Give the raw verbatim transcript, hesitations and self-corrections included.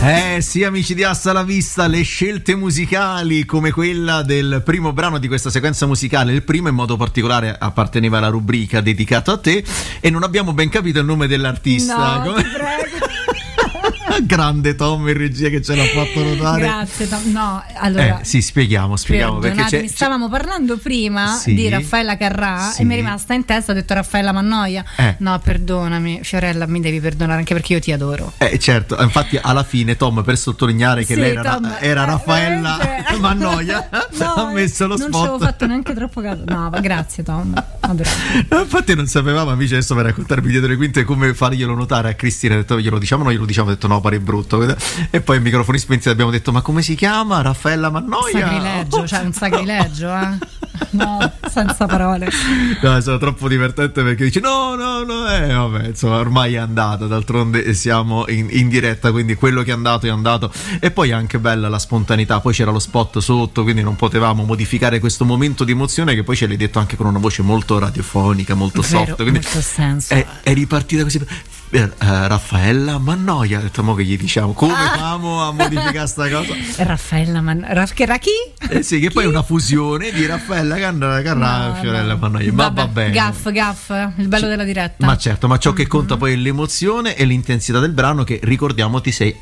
Eh sì, amici di Hasta la Vista, le scelte musicali come quella del primo brano di questa sequenza musicale, il primo in modo particolare apparteneva alla rubrica dedicato a te e non abbiamo ben capito il nome dell'artista. No, come... ti prego. Grande Tom in regia che ce l'ha fatto notare. Grazie Tom. No, allora eh, sì, spieghiamo, spieghiamo perché c'è, c'è... stavamo parlando prima sì, di Raffaella Carrà sì. e mi è rimasta in testa, ho detto Raffaella Mannoia. Eh. No, perdonami, Fiorella, mi devi perdonare anche perché io ti adoro. Eh, certo, infatti alla fine Tom, per sottolineare che sì, lei era, Tom, era eh, Raffaella eh, Mannoia, no, ha messo lo non spot. Non ci avevo fatto neanche troppo caso. No, grazie Tom. No, infatti non sapevamo, amici, adesso per raccontarvi dietro le quinte come farglielo notare a Cristina. Ha detto glielo diciamo, no, glielo diciamo, ho detto no, pare brutto. E poi i microfoni spenti abbiamo detto ma come si chiama? Raffaella Mannoia? Sacrilegio, cioè un sacrilegio, eh? No, senza parole. No, è stato troppo divertente perché dice no, no, no, eh, vabbè, insomma ormai è andata, d'altronde siamo in, in diretta, quindi quello che è andato è andato. E poi è anche bella la spontaneità, poi c'era lo spot sotto, quindi non potevamo modificare questo momento di emozione che poi ce l'hai detto anche con una voce molto radiofonica, molto vero, soft, quindi molto senso. È, è ripartita così. Uh, Raffaella Mannoia, ho detto mo che gli diciamo come ah. famo a modificare sta cosa. Raffaella Mannoia, Raff- che era chi? Eh sì, che chi? Poi è una fusione di Raffaella Carrà e no, Fiorella no. Mannoia. Ma va bene, gaff, gaff, il bello C- della diretta. Ma certo, ma ciò che conta poi è l'emozione e l'intensità del brano che, ricordiamo, ti sei